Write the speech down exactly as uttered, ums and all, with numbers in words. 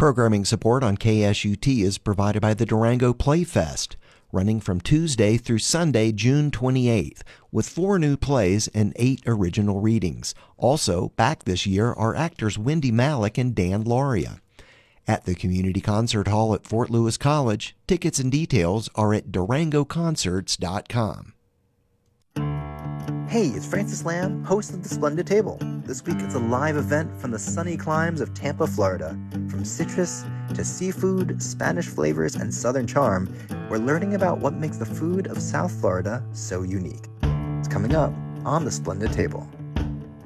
Programming support on K S U T is provided by the Durango Playfest, running from Tuesday through Sunday, June twenty-eighth, with four new plays and eight original readings. Also, back this year are actors Wendy Malick and Dan Lauria. At the Community Concert Hall at Fort Lewis College, tickets and details are at durango concerts dot com. Hey, it's Francis Lamb, host of The Splendid Table. This week it's a live event from the sunny climes of Tampa, Florida. From citrus to seafood, Spanish flavors, and southern charm, we're learning about what makes the food of South Florida so unique. It's coming up on The Splendid Table.